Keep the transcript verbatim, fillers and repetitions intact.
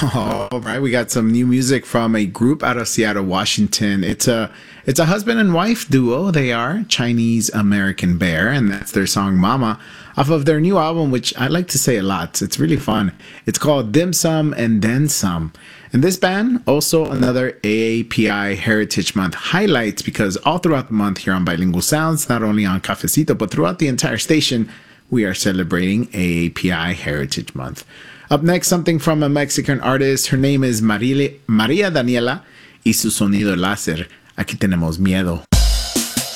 All right, we got some new music from a group out of Seattle, Washington. It's a it's a husband and wife duo. They are Chinese American Bear, and that's their song "Mama" off of their new album, which I like to say a lot. It's really fun. It's called Dim Sum and Then Some. And this band, also another A A P I Heritage Month highlights, because all throughout the month here on Bilingual Sounds, not only on Cafecito, but throughout the entire station, we are celebrating A A P I Heritage Month. Up next, something from a Mexican artist. Her name is Marile, Maria Daniela y su sonido láser. Aquí tenemos miedo.